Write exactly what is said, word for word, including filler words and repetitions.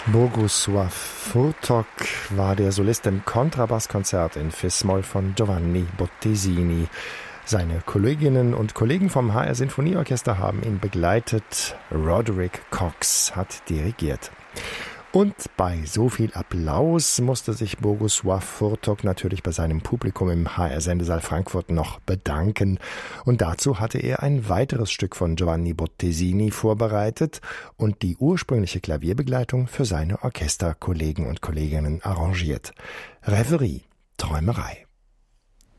Bogusław Furtok war der Solist im Kontrabasskonzert in Fis-Moll von Giovanni Bottesini. Seine Kolleginnen und Kollegen vom H R Sinfonieorchester haben ihn begleitet. Roderick Cox hat dirigiert. Und bei so viel Applaus musste sich Bogusław Furtok natürlich bei seinem Publikum im H R-Sendesaal Frankfurt noch bedanken. Und dazu hatte er ein weiteres Stück von Giovanni Bottesini vorbereitet und die ursprüngliche Klavierbegleitung für seine Orchesterkollegen und Kolleginnen arrangiert. Reverie, Träumerei.